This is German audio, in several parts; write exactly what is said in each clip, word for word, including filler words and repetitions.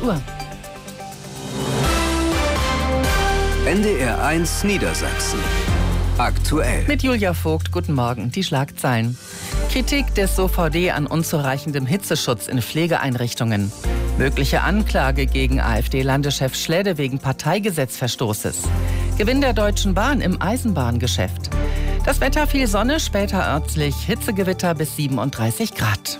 Uhr. N D R eins Niedersachsen. Aktuell. Mit Julia Vogt, guten Morgen. Die Schlagzeilen. Kritik des S O V D an unzureichendem Hitzeschutz in Pflegeeinrichtungen. Mögliche Anklage gegen AfD-Landeschef Schläde wegen Parteigesetzverstoßes. Gewinn der Deutschen Bahn im Eisenbahngeschäft. Das Wetter, viel Sonne, später örtlich Hitzegewitter bis siebenunddreißig Grad.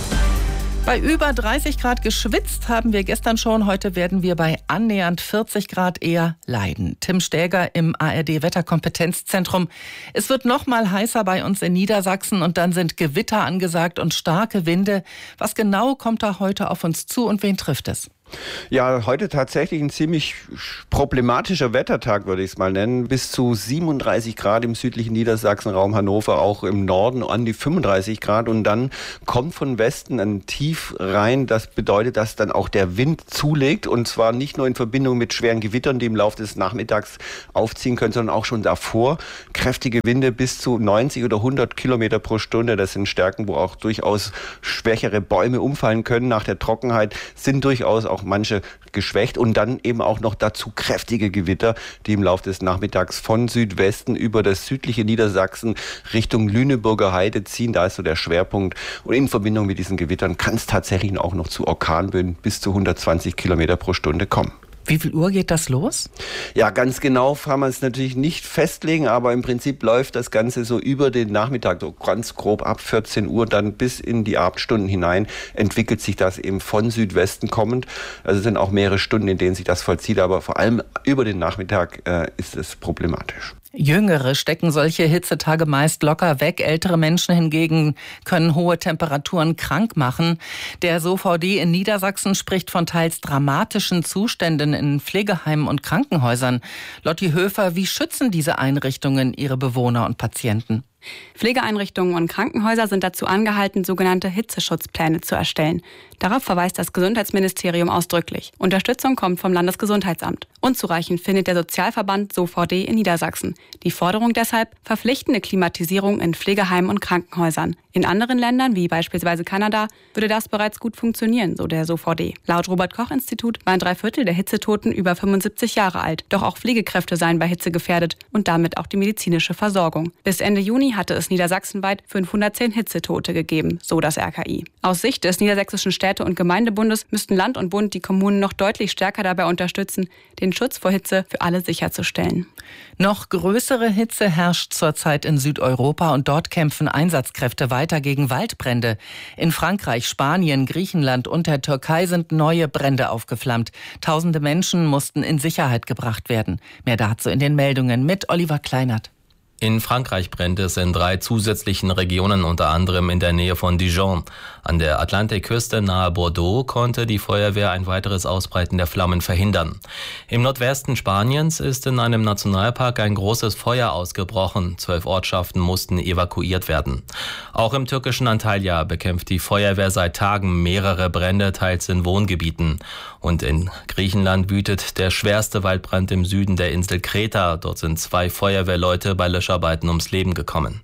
Bei über dreißig Grad geschwitzt haben wir gestern schon. Heute werden wir bei annähernd vierzig Grad eher leiden. Tim Stäger im A R D-Wetterkompetenzzentrum. Es wird noch mal heißer bei uns in Niedersachsen und dann sind Gewitter angesagt und starke Winde. Was genau kommt da heute auf uns zu und wen trifft es? Ja, heute tatsächlich ein ziemlich problematischer Wettertag, würde ich es mal nennen. Bis zu siebenunddreißig Grad im südlichen Niedersachsen, Raum Hannover, auch im Norden an die fünfunddreißig Grad. Und dann kommt von Westen ein Tief rein. Das bedeutet, dass dann auch der Wind zulegt. Und zwar nicht nur in Verbindung mit schweren Gewittern, die im Laufe des Nachmittags aufziehen können, sondern auch schon davor. Kräftige Winde bis zu neunzig oder hundert Kilometer pro Stunde. Das sind Stärken, wo auch durchaus schwächere Bäume umfallen können. Nach der Trockenheit sind durchaus auch manche geschwächt und dann eben auch noch dazu kräftige Gewitter, die im Laufe des Nachmittags von Südwesten über das südliche Niedersachsen Richtung Lüneburger Heide ziehen. Da ist so der Schwerpunkt. Und in Verbindung mit diesen Gewittern kann es tatsächlich auch noch zu Orkanböen bis zu hundertzwanzig Kilometer pro Stunde kommen. Wie viel Uhr geht das los? Ja, ganz genau kann man es natürlich nicht festlegen, aber im Prinzip läuft das Ganze so über den Nachmittag, so ganz grob ab vierzehn Uhr, dann bis in die Abendstunden hinein entwickelt sich das eben von Südwesten kommend. Also es sind auch mehrere Stunden, in denen sich das vollzieht, aber vor allem über den Nachmittag äh, ist es problematisch. Jüngere stecken solche Hitzetage meist locker weg. Ältere Menschen hingegen können hohe Temperaturen krank machen. Der S O V D in Niedersachsen spricht von teils dramatischen Zuständen in Pflegeheimen und Krankenhäusern. Lotti Höfer, wie schützen diese Einrichtungen ihre Bewohner und Patienten? Pflegeeinrichtungen und Krankenhäuser sind dazu angehalten, sogenannte Hitzeschutzpläne zu erstellen. Darauf verweist das Gesundheitsministerium ausdrücklich. Unterstützung kommt vom Landesgesundheitsamt. Unzureichend findet der Sozialverband S O V D in Niedersachsen. Die Forderung deshalb: verpflichtende Klimatisierung in Pflegeheimen und Krankenhäusern. In anderen Ländern, wie beispielsweise Kanada, würde das bereits gut funktionieren, so der S O V D. Laut Robert-Koch-Institut waren drei Viertel der Hitzetoten über fünfundsiebzig Jahre alt. Doch auch Pflegekräfte seien bei Hitze gefährdet und damit auch die medizinische Versorgung. Bis Ende Juni hatte es niedersachsenweit fünfhundertzehn Hitzetote gegeben, so das R K I. Aus Sicht des Niedersächsischen Städte- und Gemeindebundes müssten Land und Bund die Kommunen noch deutlich stärker dabei unterstützen, den Schutz vor Hitze für alle sicherzustellen. Noch größere Hitze herrscht zurzeit in Südeuropa und dort kämpfen Einsatzkräfte weiter gegen Waldbrände. In Frankreich, Spanien, Griechenland und der Türkei sind neue Brände aufgeflammt. Tausende Menschen mussten in Sicherheit gebracht werden. Mehr dazu in den Meldungen mit Oliver Kleinert. In Frankreich brennt es in drei zusätzlichen Regionen, unter anderem in der Nähe von Dijon. An der Atlantikküste nahe Bordeaux konnte die Feuerwehr ein weiteres Ausbreiten der Flammen verhindern. Im Nordwesten Spaniens ist in einem Nationalpark ein großes Feuer ausgebrochen. Zwölf Ortschaften mussten evakuiert werden. Auch im türkischen Antalya bekämpft die Feuerwehr seit Tagen mehrere Brände, teils in Wohngebieten. Und in Griechenland wütet der schwerste Waldbrand im Süden der Insel Kreta. Dort sind zwei Feuerwehrleute bei Löscharbeiten ums Leben gekommen.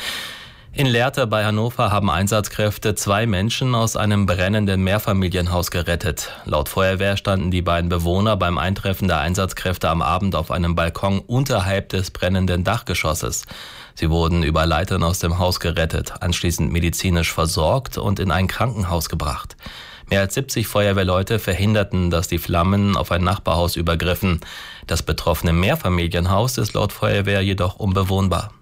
In Lehrte bei Hannover haben Einsatzkräfte zwei Menschen aus einem brennenden Mehrfamilienhaus gerettet. Laut Feuerwehr standen die beiden Bewohner beim Eintreffen der Einsatzkräfte am Abend auf einem Balkon unterhalb des brennenden Dachgeschosses. Sie wurden über Leitern aus dem Haus gerettet, anschließend medizinisch versorgt und in ein Krankenhaus gebracht. Mehr als siebzig Feuerwehrleute verhinderten, dass die Flammen auf ein Nachbarhaus übergriffen. Das betroffene Mehrfamilienhaus ist laut Feuerwehr jedoch unbewohnbar.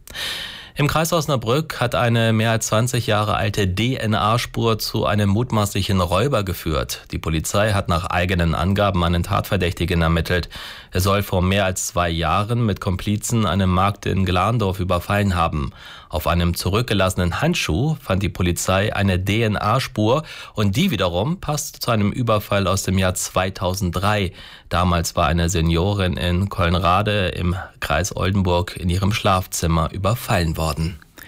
Im Kreis Osnabrück hat eine mehr als zwanzig Jahre alte D N A-Spur zu einem mutmaßlichen Räuber geführt. Die Polizei hat nach eigenen Angaben einen Tatverdächtigen ermittelt. Er soll vor mehr als zwei Jahren mit Komplizen einen Markt in Glandorf überfallen haben. Auf einem zurückgelassenen Handschuh fand die Polizei eine D N A-Spur und die wiederum passt zu einem Überfall aus dem Jahr zweitausenddrei. Damals war eine Seniorin in Colnrade im Kreis Oldenburg in ihrem Schlafzimmer überfallen worden.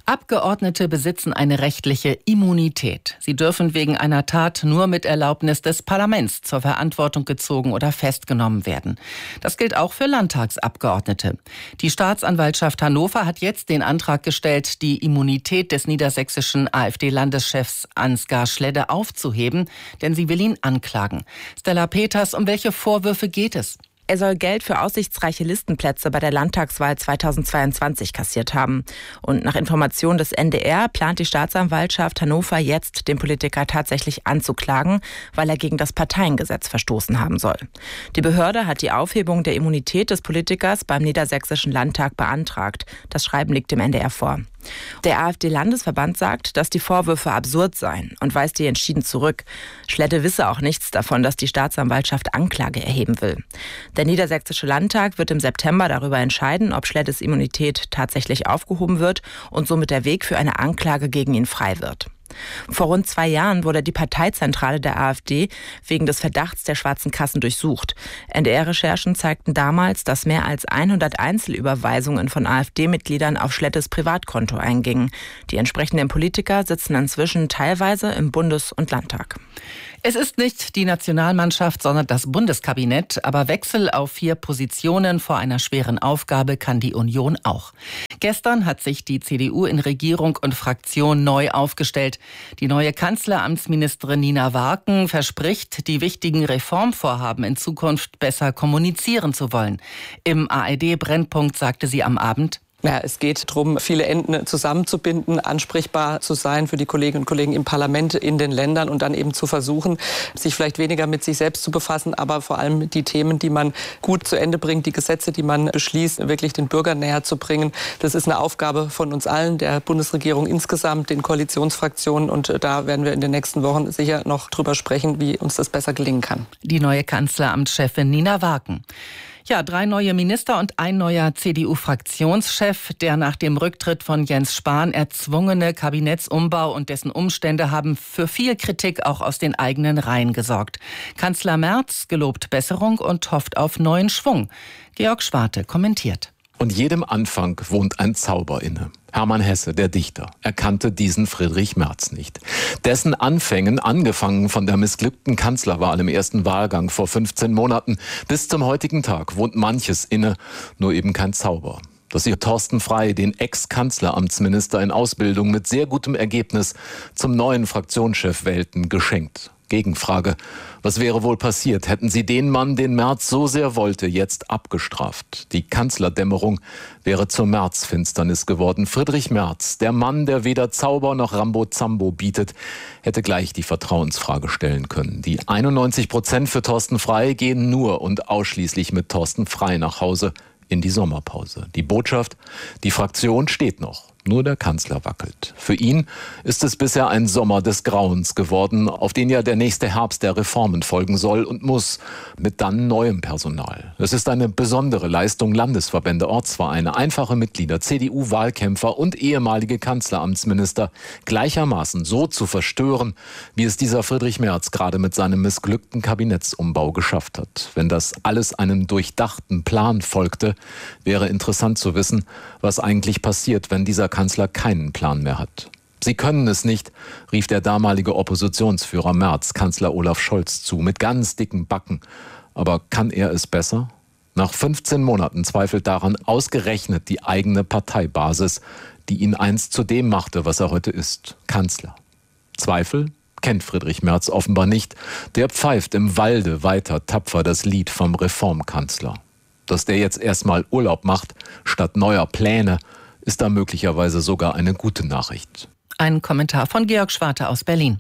Abgeordnete besitzen eine rechtliche Immunität. Sie dürfen wegen einer Tat nur mit Erlaubnis des Parlaments zur Verantwortung gezogen oder festgenommen werden. Das gilt auch für Landtagsabgeordnete. Die Staatsanwaltschaft Hannover hat jetzt den Antrag gestellt, die Immunität des niedersächsischen AfD-Landeschefs Ansgar Schledde aufzuheben, denn sie will ihn anklagen. Stella Peters, um welche Vorwürfe geht es? Er soll Geld für aussichtsreiche Listenplätze bei der Landtagswahl zweitausendzweiundzwanzig kassiert haben. Und nach Informationen des N D R plant die Staatsanwaltschaft Hannover jetzt, den Politiker tatsächlich anzuklagen, weil er gegen das Parteiengesetz verstoßen haben soll. Die Behörde hat die Aufhebung der Immunität des Politikers beim Niedersächsischen Landtag beantragt. Das Schreiben liegt dem N D R vor. Der AfD-Landesverband sagt, dass die Vorwürfe absurd seien und weist die entschieden zurück. Schledde wisse auch nichts davon, dass die Staatsanwaltschaft Anklage erheben will. Der Niedersächsische Landtag wird im September darüber entscheiden, ob Schleddes Immunität tatsächlich aufgehoben wird und somit der Weg für eine Anklage gegen ihn frei wird. Vor rund zwei Jahren wurde die Parteizentrale der AfD wegen des Verdachts der schwarzen Kassen durchsucht. N D R-Recherchen zeigten damals, dass mehr als hundert Einzelüberweisungen von AfD-Mitgliedern auf Schleddes Privatkonto eingingen. Die entsprechenden Politiker sitzen inzwischen teilweise im Bundes- und Landtag. Es ist nicht die Nationalmannschaft, sondern das Bundeskabinett. Aber Wechsel auf vier Positionen vor einer schweren Aufgabe kann die Union auch. Gestern hat sich die C D U in Regierung und Fraktion neu aufgestellt. Die neue Kanzleramtsministerin Nina Warken verspricht, die wichtigen Reformvorhaben in Zukunft besser kommunizieren zu wollen. Im A R D-Brennpunkt sagte sie am Abend: Ja, es geht darum, viele Enden zusammenzubinden, ansprechbar zu sein für die Kolleginnen und Kollegen im Parlament, in den Ländern und dann eben zu versuchen, sich vielleicht weniger mit sich selbst zu befassen, aber vor allem die Themen, die man gut zu Ende bringt, die Gesetze, die man beschließt, wirklich den Bürgern näher zu bringen. Das ist eine Aufgabe von uns allen, der Bundesregierung insgesamt, den Koalitionsfraktionen, und da werden wir in den nächsten Wochen sicher noch drüber sprechen, wie uns das besser gelingen kann. Die neue Kanzleramtschefin Nina Warken. Ja, drei neue Minister und ein neuer C D U-Fraktionschef. Der nach dem Rücktritt von Jens Spahn erzwungene Kabinettsumbau und dessen Umstände haben für viel Kritik auch aus den eigenen Reihen gesorgt. Kanzler Merz gelobt Besserung und hofft auf neuen Schwung. Georg Schwarte kommentiert. Und jedem Anfang wohnt ein Zauber inne. Hermann Hesse, der Dichter, erkannte diesen Friedrich Merz nicht. Dessen Anfängen, angefangen von der missglückten Kanzlerwahl im ersten Wahlgang vor fünfzehn Monaten, bis zum heutigen Tag wohnt manches inne, nur eben kein Zauber. Dass sie Thorsten Frey, den Ex-Kanzleramtsminister in Ausbildung mit sehr gutem Ergebnis, zum neuen Fraktionschef wählten, geschenkt. Gegenfrage: Was wäre wohl passiert, hätten sie den Mann, den Merz so sehr wollte, jetzt abgestraft? Die Kanzlerdämmerung wäre zur Märzfinsternis geworden. Friedrich Merz, der Mann, der weder Zauber noch Rambo-Zambo bietet, hätte gleich die Vertrauensfrage stellen können. Die einundneunzig Prozent für Thorsten Frey gehen nur und ausschließlich mit Thorsten Frey nach Hause in die Sommerpause. Die Botschaft: Die Fraktion steht noch. Nur der Kanzler wackelt. Für ihn ist es bisher ein Sommer des Grauens geworden, auf den ja der nächste Herbst der Reformen folgen soll und muss, mit dann neuem Personal. Es ist eine besondere Leistung, Landesverbände, Ortsvereine, einfache Mitglieder, C D U-Wahlkämpfer und ehemalige Kanzleramtsminister gleichermaßen so zu verstören, wie es dieser Friedrich Merz gerade mit seinem missglückten Kabinettsumbau geschafft hat. Wenn das alles einem durchdachten Plan folgte, wäre interessant zu wissen, was eigentlich passiert, wenn dieser Kanzler keinen Plan mehr hat. Sie können es nicht, rief der damalige Oppositionsführer Merz Kanzler Olaf Scholz zu, mit ganz dicken Backen. Aber kann er es besser? Nach fünfzehn Monaten zweifelt daran ausgerechnet die eigene Parteibasis, die ihn einst zu dem machte, was er heute ist: Kanzler. Zweifel kennt Friedrich Merz offenbar nicht. Der pfeift im Walde weiter tapfer das Lied vom Reformkanzler. Dass der jetzt erstmal Urlaub macht, statt neuer Pläne, ist da möglicherweise sogar eine gute Nachricht. Ein Kommentar von Georg Schwarte aus Berlin.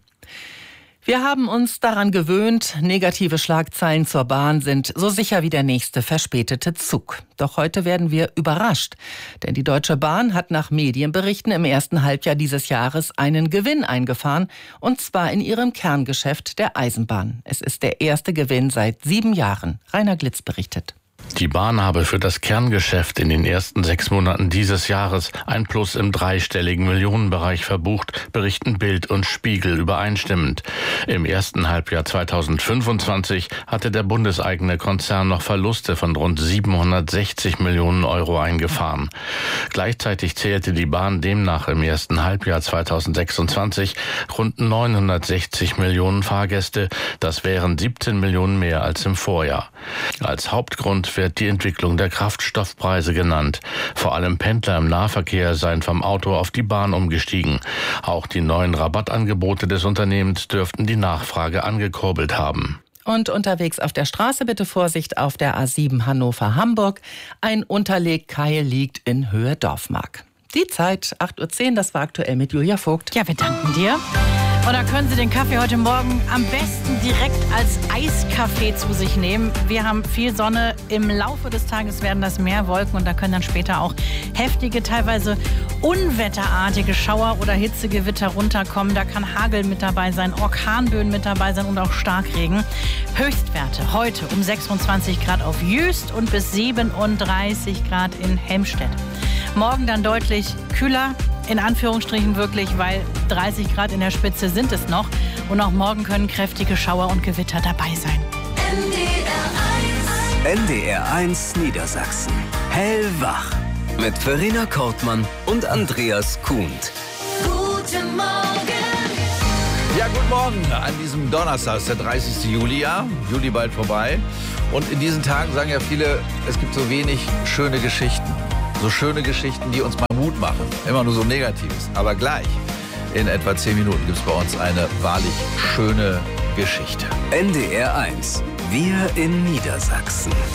Wir haben uns daran gewöhnt, negative Schlagzeilen zur Bahn sind so sicher wie der nächste verspätete Zug. Doch heute werden wir überrascht, denn die Deutsche Bahn hat nach Medienberichten im ersten Halbjahr dieses Jahres einen Gewinn eingefahren, und zwar in ihrem Kerngeschäft der Eisenbahn. Es ist der erste Gewinn seit sieben Jahren. Rainer Glitz berichtet. Die Bahn habe für das Kerngeschäft in den ersten sechs Monaten dieses Jahres ein Plus im dreistelligen Millionenbereich verbucht, berichten Bild und Spiegel übereinstimmend. Im ersten Halbjahr zweitausendfünfundzwanzig hatte der bundeseigene Konzern noch Verluste von rund siebenhundertsechzig Millionen Euro eingefahren. Gleichzeitig zählte die Bahn demnach im ersten Halbjahr zweitausendsechsundzwanzig rund neunhundertsechzig Millionen Fahrgäste. Das wären siebzehn Millionen mehr als im Vorjahr. Als Hauptgrund wird die Entwicklung der Kraftstoffpreise genannt. Vor allem Pendler im Nahverkehr seien vom Auto auf die Bahn umgestiegen. Auch die neuen Rabattangebote des Unternehmens dürften die Nachfrage angekurbelt haben. Und unterwegs auf der Straße bitte Vorsicht auf der A sieben Hannover-Hamburg. Ein Unterlegkeil liegt in Höhe Dorfmark. Die Zeit, acht Uhr zehn, das war aktuell mit Julia Vogt. Ja, wir danken dir. Und da können Sie den Kaffee heute Morgen am besten direkt als Eiskaffee zu sich nehmen. Wir haben viel Sonne. Im Laufe des Tages werden das mehr Wolken und da können dann später auch heftige, teilweise unwetterartige Schauer oder Hitzegewitter runterkommen. Da kann Hagel mit dabei sein, Orkanböen mit dabei sein und auch Starkregen. Höchstwerte heute um sechsundzwanzig Grad auf Jüst und bis siebenunddreißig Grad in Helmstedt. Morgen dann deutlich kühler, in Anführungsstrichen wirklich, weil dreißig Grad in der Spitze sind es noch. Und auch morgen können kräftige Schauer und Gewitter dabei sein. N D R eins Niedersachsen. Hellwach. Mit Verena Kortmann und Andreas Kuhnt. Guten Morgen. Ja, guten Morgen an diesem Donnerstag, ist der dreißigste Juli, ja. Juli bald vorbei. Und in diesen Tagen sagen ja viele, es gibt so wenig schöne Geschichten. So schöne Geschichten, die uns mal Mut machen. Immer nur so Negatives. Aber gleich, in etwa zehn Minuten, gibt es bei uns eine wahrlich schöne Geschichte. N D R eins. Wir in Niedersachsen.